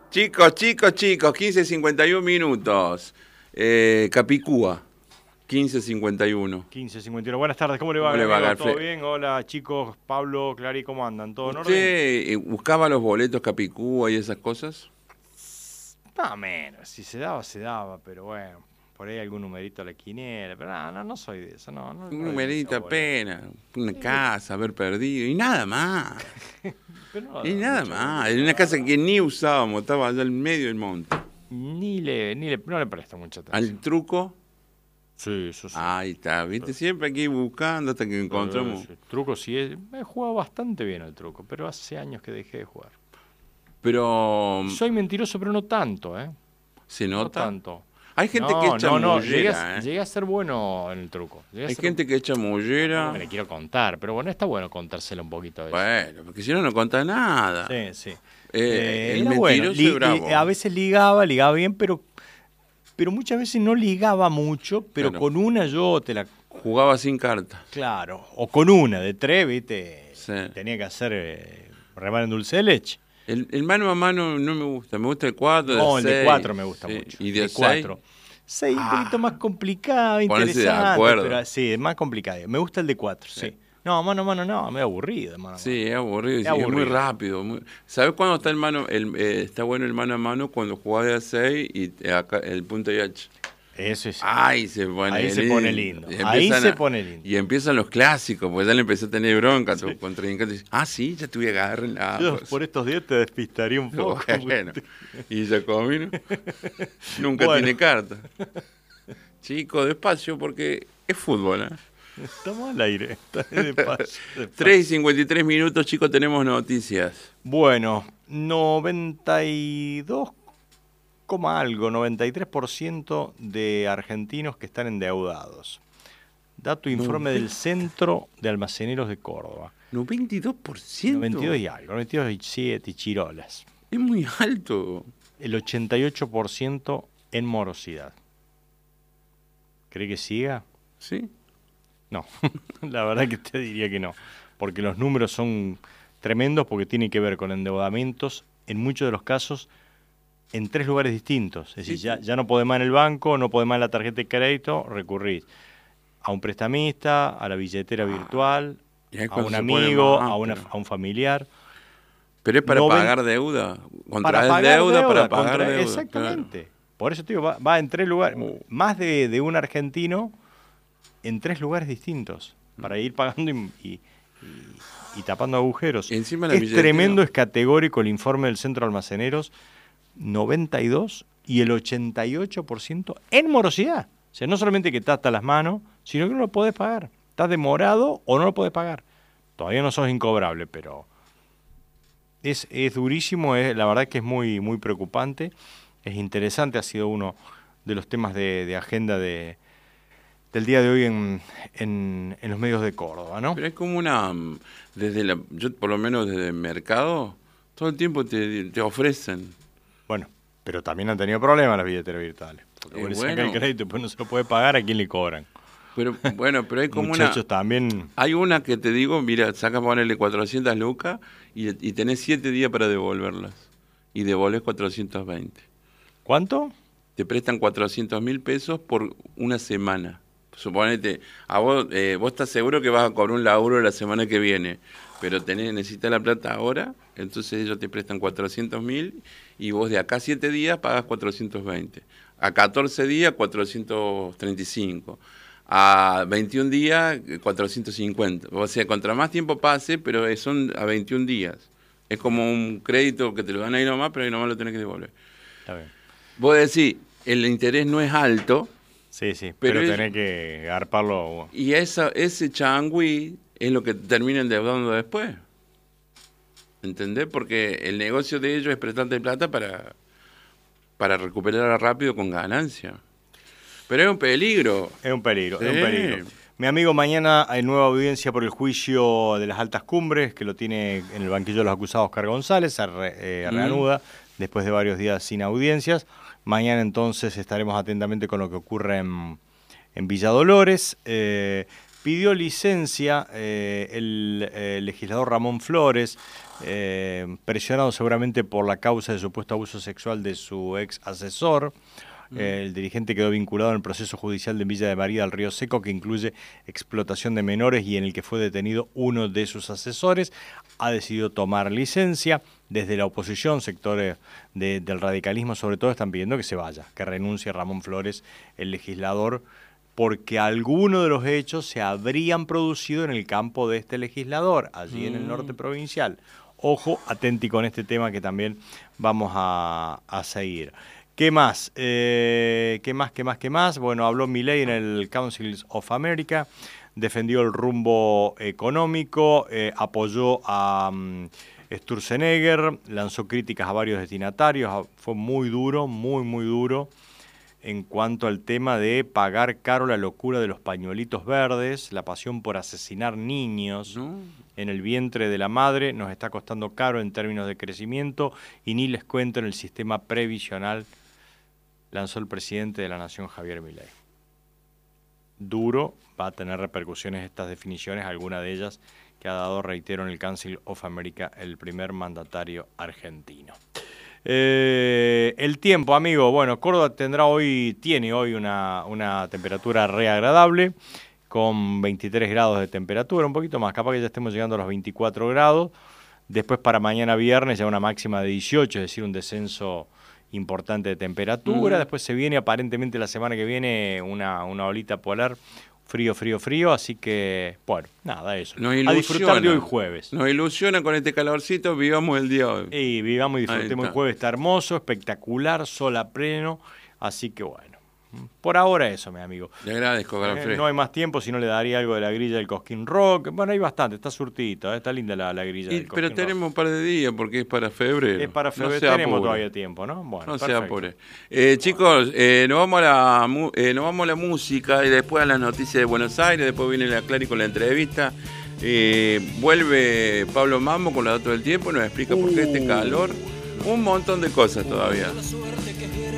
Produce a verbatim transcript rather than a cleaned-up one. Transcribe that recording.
Chicos, chicos, chicos, quince cincuenta y uno minutos. Eh, Capicúa, quince cincuenta y uno. quince cincuenta y uno. Buenas tardes, ¿cómo le va? ¿Cómo le va, amigo? Garfe? ¿Todo bien? Hola, chicos, Pablo, Clary, ¿cómo andan? ¿Todo en orden? ¿Usted eh, buscaba los boletos Capicúa y esas cosas? Más o menos, si se daba, se daba, pero bueno, por ahí algún numerito a la quiniela, pero no, no, no soy de eso, no. no Un no numerito de apenas, una casa, haber perdido y nada más. Pero no, Y nada mucho más. boleta, En una casa ¿verdad? que ni usábamos, estaba allá en medio del monte. Ni le, ni le, no le presto mucha atención. Al truco, Sí, eso sí. ahí está, ¿viste? Siempre aquí buscando hasta que encontramos. Sí, sí. Truco sí, es, he jugado bastante bien al truco, pero hace años que dejé de jugar. Pero Soy mentiroso, pero no tanto, ¿eh? se No nota. tanto. Hay gente no, que echa no, no, llegué a, mollera, ¿eh? llegué a ser bueno en el truco. Llegué a Hay ser- gente que echa No mollera. me le quiero contar, pero bueno, está bueno contárselo un poquito a veces. Bueno, porque si no, no cuenta nada. Sí, sí. Eh, Eh, el era bueno. mentiroso Li- es bravo. eh, a veces ligaba, ligaba bien, pero, pero muchas veces no ligaba mucho, pero Claro. con una yo te la... Jugaba sin carta. Claro, o con una de tres, ¿viste? Sí. Tenía que hacer eh, remar en dulce de leche. El, el mano a mano no me gusta. Me gusta el cuatro, No, el de seis, cuatro me gusta sí. mucho. Y de de seis, cuatro. seis un Ah, poquito más complicado, ponerse de interesante. acuerdo. Pero sí, es más complicado. Me gusta el de cuatro, sí. Sí. No, mano a mano no, me aburrido, mano a mano. sí, es aburrido. Es sí, es muy aburrido. rápido. Muy... ¿Sabes cuándo está el mano? El, eh, está bueno el mano a mano cuando jugás de a seis y eh, acá, el punto y H. Eso es. Ahí se pone Ahí se pone lindo. Y Ahí empiezan se a- pone lindo. Y empiezan los clásicos, pues ya le empecé a tener bronca tu contrincante. Dice, ah, sí, ya te voy a agarrar en la... Yo por estos días te despistaría un poco. Bueno, y Giacomino nunca Bueno. tiene carta. Chico, despacio, porque es fútbol, ¿eh? Estamos al aire. Está de paso, de paso. tres y cincuenta y tres minutos, chicos, tenemos noticias. Bueno, noventa y dos, coma algo, noventa y tres por ciento de argentinos que están endeudados. Dato informe del Centro de Almaceneros de Córdoba. noventa y dos por ciento. noventa y dos y algo, noventa y dos y siete y chirolas. Es muy alto. El ochenta y ocho por ciento en morosidad. ¿Cree que siga? ¿Sí? No, la verdad que te diría que no, porque los números son tremendos porque tienen que ver con endeudamientos, en muchos de los casos, en tres lugares distintos. Es decir, Sí, ya, sí. ya no podés más en el banco, no podés más en la tarjeta de crédito, recurrís a un prestamista, a la billetera virtual, y ahí a cuando un se pone amigo, más a, una, áspero. a un familiar. Pero es para Noven- pagar deuda. Contraes pagar deuda, para pagar contra- deuda. Exactamente. Por eso te digo, va, va en tres lugares, Oh. más de, de un argentino en tres lugares distintos, para ir pagando y, y- y- y tapando agujeros. Y encima la es billetera. tremendo, es categórico el informe del Centro de Almaceneros, noventa y dos y el ochenta y ocho por ciento en morosidad. O sea, no solamente que estás hasta las manos, sino que no lo podés pagar. Estás demorado o no lo podés pagar. Todavía no sos incobrable, pero es, es durísimo, es, la verdad que es muy, muy preocupante. Es interesante, ha sido uno de los temas de, de agenda de, del día de hoy en, en, en los medios de Córdoba, ¿no? Pero es como una... mm, desde la, yo por lo menos desde el mercado, todo el tiempo te, te ofrecen. Bueno, pero también han tenido problemas las billeteras virtuales. Porque Eh, vos le sacás bueno. el crédito y después no se lo puede pagar, ¿a quién le cobran? Pero bueno, pero hay como Muchachos una... también... Hay una que te digo, mira, saca ponerle cuatrocientas lucas y, y tenés siete días para devolverlas. Y devolves cuatrocientos veinte. ¿Cuánto? Te prestan cuatrocientos mil pesos por una semana. Suponete, a vos, eh, vos estás seguro que vas a cobrar un laburo la semana que viene, pero tenés, necesitas la plata ahora, entonces ellos te prestan cuatrocientos mil y vos de acá a siete días pagas cuatrocientos veinte. A catorce días, cuatrocientos treinta y cinco. A veintiún días, cuatrocientos cincuenta. O sea, contra más tiempo pase, pero son a veintiún días. Es como un crédito que te lo dan ahí nomás, pero ahí nomás lo tenés que devolver. Está bien. Vos decís, el interés no es alto, Sí, sí, Pero pero, es- tenés que garparlo. y esa, ese changüí es lo que termina endeudando después. ¿Entendés? Porque el negocio de ellos es prestarte plata para, para recuperarla rápido con ganancia. Pero es un peligro. Es un peligro, es Sí. un peligro. Mi amigo, mañana hay nueva audiencia por el juicio de las altas cumbres, que lo tiene en el banquillo de los acusados Oscar González, se re- eh, Mm. reanuda después de varios días sin audiencias. Mañana entonces estaremos atentamente con lo que ocurre en, en Villa Dolores. Eh, pidió licencia eh, el, el legislador Ramón Flores, eh, presionado seguramente por la causa de supuesto abuso sexual de su ex asesor. Eh, el dirigente quedó vinculado en el proceso judicial de Villa de María del Río Seco, que incluye explotación de menores y en el que fue detenido uno de sus asesores. Ha decidido tomar licencia. Desde la oposición, sectores de, del radicalismo sobre todo, están pidiendo que se vaya, que renuncie Ramón Flores, el legislador, porque algunos de los hechos se habrían producido en el campo de este legislador, allí mm. en el norte provincial. Ojo, atenti con este tema que también vamos a, a seguir. ¿Qué más? Eh, ¿Qué más? ¿Qué más? ¿Qué más? Bueno, habló Milei en el Council of America, defendió el rumbo económico, eh, apoyó a um, Sturzenegger, lanzó críticas a varios destinatarios, fue muy duro, muy, muy duro en cuanto al tema de pagar caro la locura de los pañuelitos verdes, la pasión por asesinar niños ¿no? en el vientre de la madre, nos está costando caro en términos de crecimiento y ni les cuento en el sistema previsional, lanzó el presidente de la Nación, Javier Milei. Duro, va a tener repercusiones estas definiciones, alguna de ellas que ha dado, reitero, en el Council of America el primer mandatario argentino. Eh, el tiempo, amigo, bueno, Córdoba tendrá hoy, tiene hoy una, una temperatura re agradable, con veintitrés grados de temperatura, un poquito más, capaz que ya estemos llegando a los veinticuatro grados. Después para mañana viernes ya una máxima de dieciocho, es decir, un descenso importante de temperatura. Mm. Después se viene aparentemente la semana que viene una, una olita polar, frío, frío, frío, así que, bueno, nada, eso. Nos a disfrutar de hoy jueves. Nos ilusiona con este calorcito, vivamos el día hoy. Y vivamos y disfrutemos el jueves, está hermoso, espectacular, sol a pleno, así que bueno. Por ahora eso, mi amigo. Le agradezco, Godofredo. Eh, no hay más tiempo, si no le daría algo de la grilla del Cosquín Rock. Bueno, hay bastante, está surtidito, ¿eh? Está linda la, la grilla y, del Cosquín Pero tenemos Rock. un par de días porque es para febrero. Es para febrero, no tenemos apure. todavía tiempo, ¿no? Bueno, no perfecto. se apure. Eh, chicos, eh, nos, vamos a la, eh, nos vamos a la música y después a las noticias de Buenos Aires, después viene la Clary con la entrevista. Eh, vuelve Pablo Mambo con la Datos del Tiempo, nos explica uh. por qué este calor, un montón de cosas todavía.